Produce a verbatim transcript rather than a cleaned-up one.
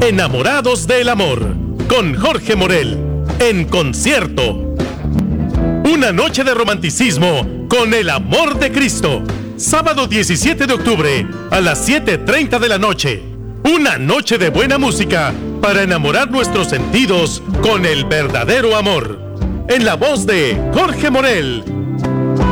Enamorados del Amor, con Jorge Morel, en concierto. Una noche de romanticismo con el amor de Cristo. Sábado diecisiete de octubre a las siete treinta de la noche. Una noche de buena música para enamorar nuestros sentidos con el verdadero amor. En la voz de Jorge Morel